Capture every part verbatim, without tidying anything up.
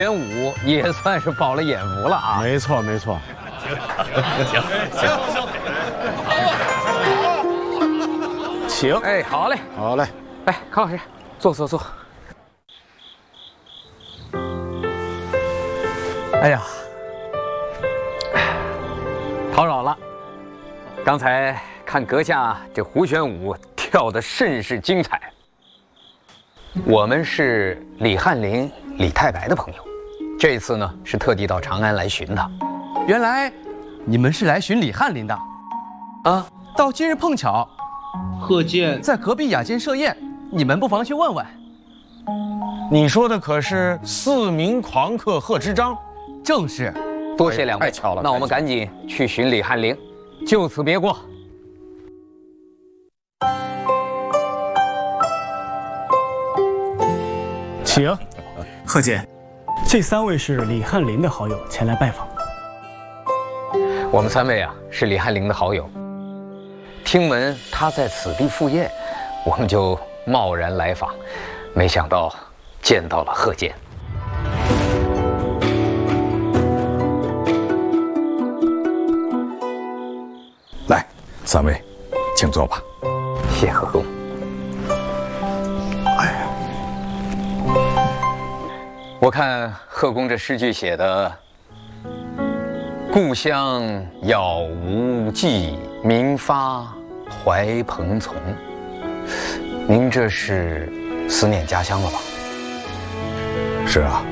玄武也算是饱了眼福了啊！ 没错，没错。 行行行， 请。 哎，好嘞， 好嘞。 来，康老师，坐坐坐。哎呀，叨扰了。刚才看阁下这胡旋舞跳得甚是精彩。我们是李翰林、李太白的朋友，这次呢是特地到长安来寻他。 原来你们是来寻李翰林的，啊，到今日碰巧，贺建在隔壁雅间设宴，你们不妨去问问。 你说的可是四名狂客贺知章？ 正是。 多谢两位， 太巧了。 那我们赶紧去寻李翰林，就此别过。 请。贺建，这三位是李翰林的好友前来拜访。 我们三位啊是李翰林的好友，听闻他在此地赴宴，我们就贸然来访，没想到见到了贺建。 来，三位，请坐吧。 谢贺公。 哎呀， 我看贺公这诗句写的“故乡杳无际，民发怀朋从”，您这是思念家乡了吧？ 是啊，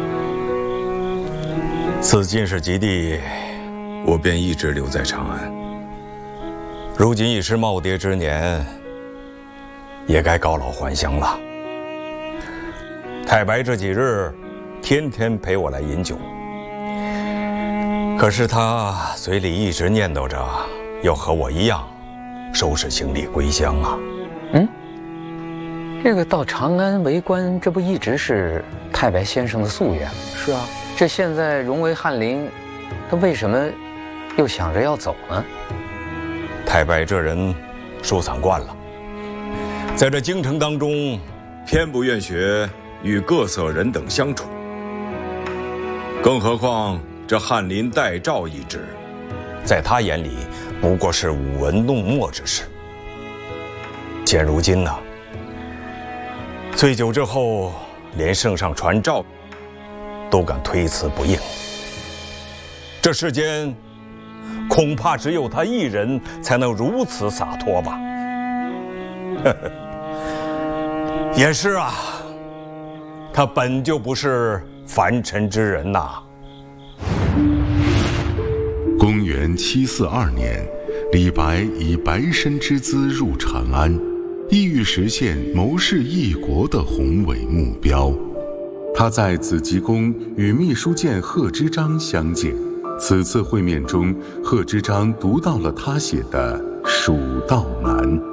自进士及第，我便一直留在长安。如今已是耄耋之年，也该告老还乡了。太白这几日天天陪我来饮酒，可是他嘴里一直念叨着要和我一样收拾行李归乡啊。 嗯，这个到长安为官，这不一直是太白先生的夙愿吗？ 是啊， 这现在荣为翰林，他为什么又想着要走呢？ 太白这人疏散惯了，在这京城当中，偏不愿学与各色人等相处。更何况这翰林代诏一职，在他眼里不过是舞文弄墨之事。现如今呢，醉酒之后，连圣上传诏都敢推辞不应。这世间恐怕只有他一人才能如此洒脱吧。也是啊，他本就不是凡尘之人呐。 公元七四二年，李白以白身之姿入长安，意欲实现谋士一国的宏伟目标。他在紫极宫与秘书监贺知章相见，此次会面中，贺知章读到了他写的《蜀道难》。